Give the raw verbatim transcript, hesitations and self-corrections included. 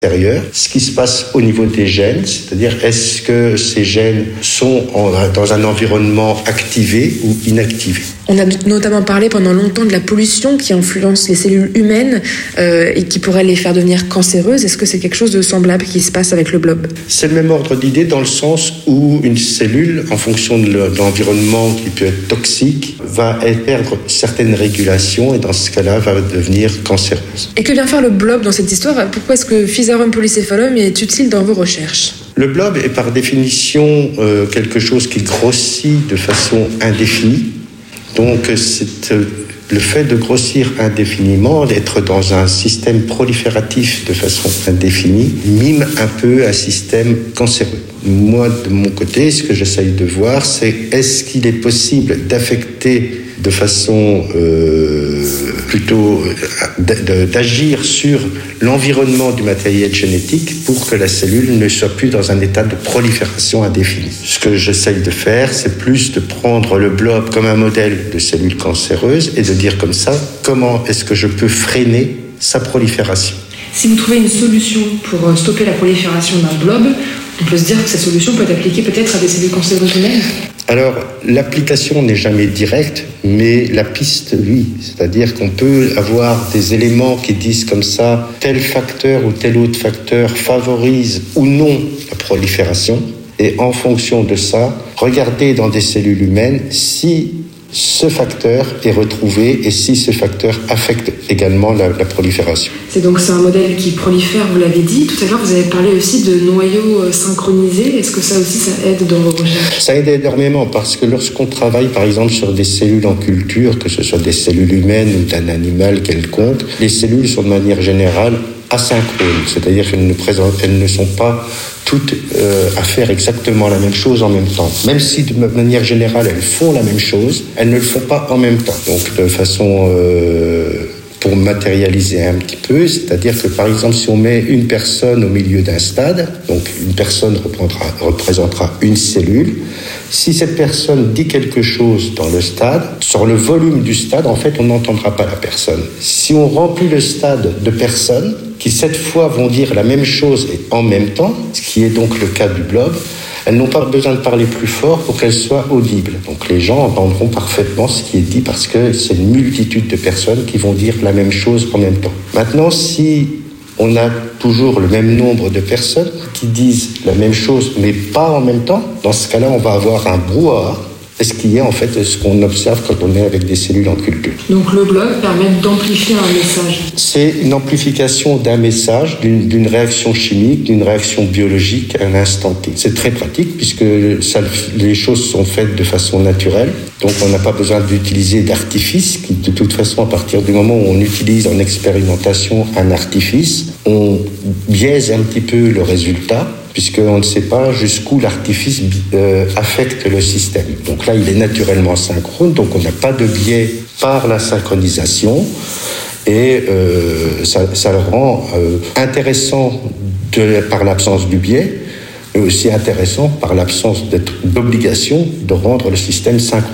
intérieur, ce qui se passe au niveau des gènes, c'est-à-dire est-ce que ces gènes sont en, dans un environnement activé ou inactivé. On a notamment parlé pendant longtemps de la pollution qui influence les cellules humaines euh, et qui pourrait les faire devenir cancéreuses. Est-ce que c'est quelque chose de semblable qui se passe avec le blob ? C'est le même ordre d'idée dans le sens où une cellule, en fonction de l'environnement qui peut être toxique, va perdre certaines régulations et dans ce cas-là va devenir cancéreuse. Et que vient faire le blob dans cette histoire ? Pourquoi est-ce que Physarum polycéphalum est utile dans vos recherches ? Le blob est par définition euh, quelque chose qui grossit de façon indéfinie. Donc, c'est euh, le fait de grossir indéfiniment, d'être dans un système prolifératif de façon indéfinie, mime un peu un système cancéreux. Moi, de mon côté, ce que j'essaye de voir, c'est est-ce qu'il est possible d'affecter de façon euh, plutôt euh, d'agir sur l'environnement du matériel génétique pour que la cellule ne soit plus dans un état de prolifération indéfinie. Ce que j'essaye de faire, c'est plus de prendre le blob comme un modèle de cellule cancéreuse et de dire comme ça, comment est-ce que je peux freiner sa prolifération. Si vous trouvez une solution pour stopper la prolifération d'un blob, on peut se dire que cette solution peut être appliquée peut-être à des cellules cancéreuses humaines ? Alors, l'application n'est jamais directe, mais la piste, oui. C'est-à-dire qu'on peut avoir des éléments qui disent comme ça, tel facteur ou tel autre facteur favorise ou non la prolifération. Et en fonction de ça, regarder dans des cellules humaines si ce facteur est retrouvé et si ce facteur affecte également la, la prolifération. C'est donc c'est un modèle qui prolifère, vous l'avez dit. Tout à l'heure, vous avez parlé aussi de noyaux synchronisés. Est-ce que ça aussi, ça aide dans vos recherches ? Ça aide énormément parce que lorsqu'on travaille, par exemple, sur des cellules en culture, que ce soit des cellules humaines ou d'un animal quelconque, les cellules sont de manière générale asynchrones, c'est-à-dire qu'elles ne, présentent, elles ne sont pas toutes euh, à faire exactement la même chose en même temps. Même si de manière générale elles font la même chose, elles ne le font pas en même temps. Donc de façon euh, pour matérialiser un petit peu, c'est-à-dire que par exemple si on met une personne au milieu d'un stade, donc une personne représentera, représentera une cellule. Si cette personne dit quelque chose dans le stade, sur le volume du stade, en fait, on n'entendra pas la personne. Si on remplit le stade de personnes qui, cette fois, vont dire la même chose et en même temps, ce qui est donc le cas du blob, elles n'ont pas besoin de parler plus fort pour qu'elles soient audibles. Donc les gens entendront parfaitement ce qui est dit parce que c'est une multitude de personnes qui vont dire la même chose en même temps. Maintenant, si on a toujours le même nombre de personnes qui disent la même chose, mais pas en même temps. Dans ce cas-là, on va avoir un brouhaha. C'est ce qui est en fait ce qu'on observe quand on est avec des cellules en culture. Donc le blob permet d'amplifier un message. C'est une amplification d'un message, d'une, d'une réaction chimique, d'une réaction biologique à un instant T. C'est très pratique puisque ça, les choses sont faites de façon naturelle. Donc on n'a pas besoin d'utiliser d'artifice qui, de toute façon, à partir du moment où on utilise en expérimentation un artifice, on biaise un petit peu le résultat, puisqu'on ne sait pas jusqu'où l'artifice euh, affecte le système. Donc là, il est naturellement synchrone, donc on n'a pas de biais par la synchronisation, et euh, ça, ça le rend euh, intéressant de, par l'absence du biais, mais aussi intéressant par l'absence d'obligation de rendre le système synchrone.